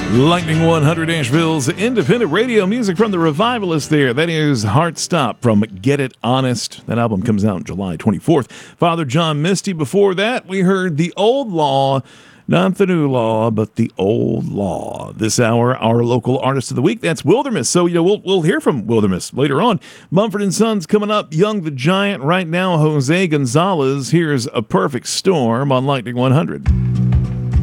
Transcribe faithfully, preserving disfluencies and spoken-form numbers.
Lightning one hundred, Asheville's independent radio music from the Revivalist there. That is Heart Stop from Get It Honest. That album comes out July twenty-fourth. Father John Misty. Before that, we heard The Old Law. Not the new law, but the old law. This hour, our local artist of the week, that's Wilderness. So, you know, we'll we'll hear from Wilderness later on. Mumford and Sons coming up. Young the Giant. Right now, Jose Gonzalez. Here's A Perfect Storm on Lightning one hundred.